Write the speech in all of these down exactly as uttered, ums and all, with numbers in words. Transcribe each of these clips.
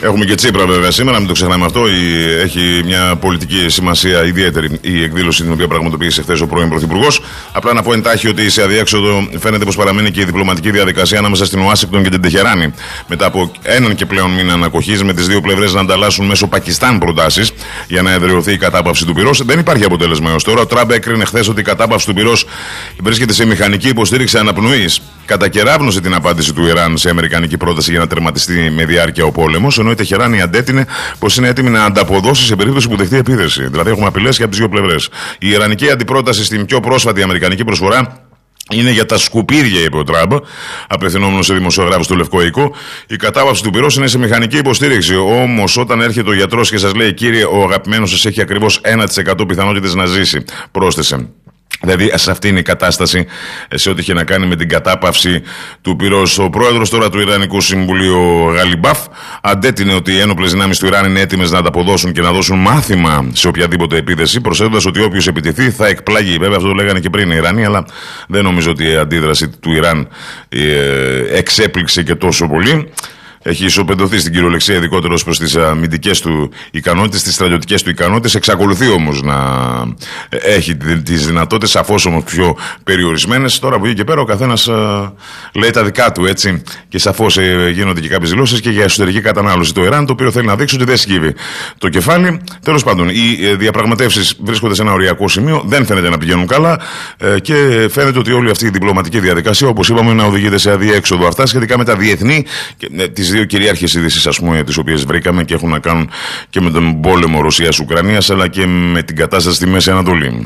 Έχουμε και Τσίπρα βέβαια σήμερα, μην το ξεχνάμε αυτό. Έχει μια πολιτική σημασία ιδιαίτερη η εκδήλωση την οποία πραγματοποίησε χθες ο πρώην Πρωθυπουργός. Απλά να πω εντάχει ότι σε αδιέξοδο φαίνεται πως παραμένει και η διπλωματική διαδικασία ανάμεσα στην Ουάσιγκτον και την Τεχεράνη. Μετά από έναν και πλέον μήνα ανακοχής, με τις δύο πλευρές να ανταλλάσσουν μέσω Πακιστάν προτάσεις για να εδραιωθεί η κατάπαυση του πυρός. Δεν υπάρχει αποτέλεσμα έως τώρα. Ο Τραμπ έκρινε χθες ότι η κατάπαυση του πυρός βρίσκεται σε μηχανική υποστήριξη αναπνοής. Κατακεράβνωσε την απάντηση του Ιράν σε αμερικανική πρόταση για να τερματιστεί με διάρκεια ο πόλεμος, ενώ η Τεχεράνη αντέτεινε πως είναι έτοιμη να ανταποδώσει σε περίπτωση που δεχτεί επίθεση. Δηλαδή, έχουμε απειλές και από τις δύο πλευρές. Η ιρανική αντιπρόταση στην πιο πρόσφατη αμερικανική προσφορά είναι για τα σκουπίδια, είπε ο Τραμπ, απευθυνόμενος σε δημοσιογράφους του Λευκό Οίκο. Η κατάβαυση του πυρός είναι σε μηχανική υποστήριξη. Όμως, όταν έρχεται ο γιατρός και σας λέει, κύριε, ο αγαπημένος σας έχει ακριβώς ένα τοις εκατό πιθανότητες να ζήσει, πρόσθεσε. Δηλαδή, σε αυτή είναι η κατάσταση σε ό,τι είχε να κάνει με την κατάπαυση του πυρός. Ο πρόεδρος τώρα του Ιρανικού Συμβουλίου, Γαλιμπάφ, αντέτεινε ότι οι ένοπλες δυνάμεις του Ιράν είναι έτοιμες να ανταποδώσουν και να δώσουν μάθημα σε οποιαδήποτε επίθεση, προσθέτοντας ότι όποιος επιτεθεί θα εκπλαγεί. Βέβαια, αυτό το λέγανε και πριν οι Ιρανοί, αλλά δεν νομίζω ότι η αντίδραση του Ιράν ε, εξέπληξε και τόσο πολύ. Έχει ισοπεδωθεί στην κυριολεξία, ειδικότερα ως προς τις αμυντικές του ικανότητες, τις στρατιωτικές του ικανότητες. Εξακολουθεί όμως να έχει τις δυνατότητες, σαφώς όμως πιο περιορισμένες. Τώρα από εκεί και πέρα ο καθένας α, λέει τα δικά του, έτσι. Και σαφώς ε, γίνονται και κάποιες δηλώσεις και για εσωτερική κατανάλωση. Το Ιράν, το οποίο θέλει να δείξει ότι δεν σκύβει το κεφάλι. Τέλος πάντων, οι ε, διαπραγματεύσεις βρίσκονται σε ένα οριακό σημείο, δεν φαίνεται να πηγαίνουν καλά ε, και φαίνεται ότι όλη αυτή η διπλωματική διαδικασία, όπως είπαμε, να οδηγείται σε αδιέξοδο. Αυτά σχετικά με τα διεθνή και ε, τις δύο κυριάρχες ειδήσεις, ας πούμε, τις οποίες βρήκαμε και έχουν να κάνουν και με τον πόλεμο Ρωσίας-Ουκρανίας, αλλά και με την κατάσταση στη Μέση Ανατολή.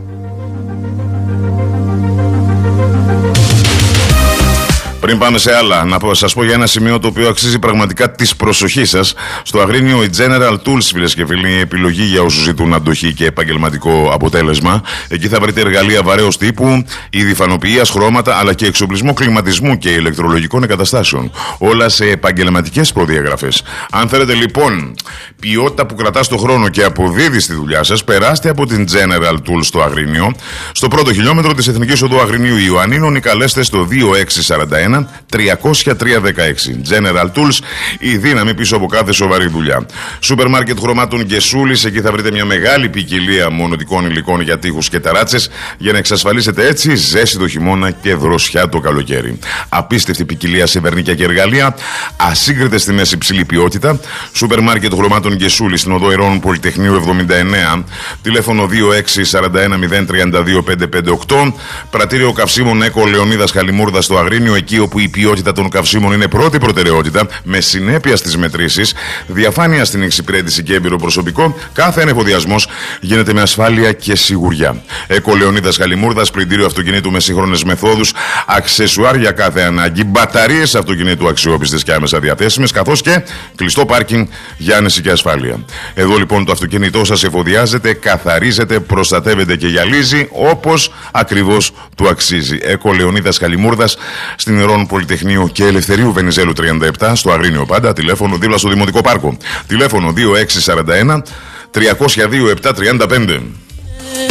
Πριν πάμε σε άλλα, να σας πω για ένα σημείο το οποίο αξίζει πραγματικά της προσοχής σας. Στο Αγρίνιο η General Tools, φίλες και φίλοι, επιλογή για όσους ζητούν αντοχή και επαγγελματικό αποτέλεσμα. Εκεί θα βρείτε εργαλεία βαρέως τύπου, είδη φανοποιίας, χρώματα, αλλά και εξοπλισμό κλιματισμού και ηλεκτρολογικών εγκαταστάσεων. Όλα σε επαγγελματικές προδιαγραφές. Αν θέλετε λοιπόν ποιότητα που κρατά στο χρόνο και αποδίδει στη δουλειά σας, περάστε από την General Tools στο Αγρίνιο, στο πρώτο χιλιόμετρο της Εθνικής Οδού Αγρινίου Ιωαννίνων, ή καλέστε στο δύο έξι τέσσερα ένα τριακόσια τρία δεκαέξι. General Tools, η δύναμη πίσω από κάθε σοβαρή δουλειά. Σούπερ μάρκετ χρωμάτων Γεσούλης, εκεί θα βρείτε μια μεγάλη ποικιλία μονοτικών υλικών για τοίχους και ταράτσες, για να εξασφαλίσετε έτσι ζέστη το χειμώνα και δροσιά το καλοκαίρι. Απίστευτη ποικιλία σε βερνίκια και εργαλεία, ασύγκριτες τιμές, υψηλή ποιότητα. Σούπερ μάρκετ χρωμάτων Γεσούλης στην οδό Ηρώνων Πολυτεχνείου εβδομήντα εννέα, τηλέφωνο δύο έξι τέσσερα ένα μηδέν τρία δύο πέντε πέντε οκτώ. Πρατήριο καυσίμων Έκο Λεωνίδας Χαλιμούρδα στο Αγρίνιο, εκεί όπου η ποιότητα των καυσίμων είναι πρώτη προτεραιότητα, με συνέπεια στις μετρήσεις, διαφάνεια στην εξυπηρέτηση και έμπειρο προσωπικό, κάθε ανεφοδιασμός γίνεται με ασφάλεια και σιγουριά. Έκο Λεωνίδας Χαλιμούρδας, πλυντήριο αυτοκινήτου με σύγχρονες μεθόδους, αξεσουάρ για κάθε ανάγκη, μπαταρίες αυτοκινήτου αξιόπιστες και άμεσα διαθέσιμες, καθώς και κλειστό πάρκινγκ για άνεση και ασφάλεια. Εδώ λοιπόν το αυτοκίνητό σας εφοδιάζεται, καθαρίζεται, προστατεύεται και γυαλίζει όπως ακριβώς του αξίζει. Έκο Λεωνίδας Χαλιμούρδας στην Ηρώνων Πολυτεχνείου και Ελευθερίου Βενιζέλου τριάντα επτά, στο Αγρίνιο πάντα, τηλέφωνο δίπλα στο Δημοτικό Πάρκο. Τηλέφωνο δύο έξι τέσσερα ένα τριακόσια δύο επτακόσια τριάντα πέντε.